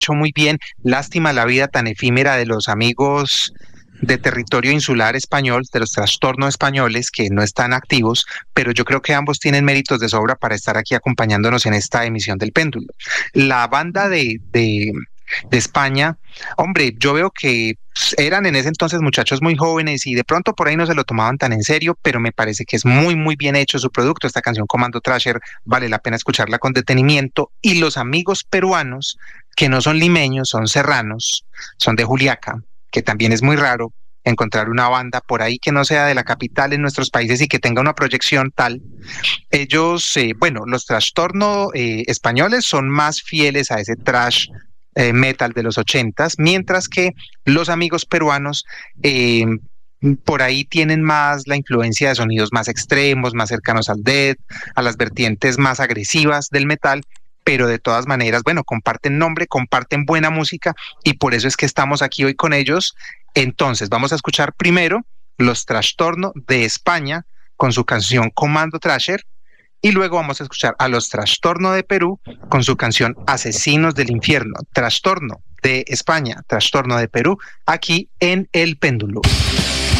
hecho muy bien. Lástima la vida tan efímera de los amigos de territorio insular español, de los trastornos españoles que no están activos, pero yo creo que ambos tienen méritos de sobra para estar aquí acompañándonos en esta emisión del péndulo. La banda de España, hombre, yo veo que eran en ese entonces muchachos muy jóvenes y de pronto por ahí no se lo tomaban tan en serio, pero me parece que es muy, muy bien hecho su producto. Esta canción Comando Thrasher vale la pena escucharla con detenimiento. Y los amigos peruanos, que no son limeños, son serranos, son de Juliaca, que también es muy raro encontrar una banda por ahí que no sea de la capital en nuestros países y que tenga una proyección tal. Ellos, bueno, los trastornos españoles son más fieles a ese trash metal de los ochentas, mientras que los amigos peruanos por ahí tienen más la influencia de sonidos más extremos, más cercanos al death, a las vertientes más agresivas del metal, pero de todas maneras, bueno, comparten nombre, comparten buena música y por eso es que estamos aquí hoy con ellos. Entonces, vamos a escuchar primero Los Trastorno de España con su canción Comando Thrasher y luego vamos a escuchar a Los Trastorno de Perú con su canción Asesinos del Infierno. Trastorno de España, Trastorno de Perú, aquí en El Péndulo.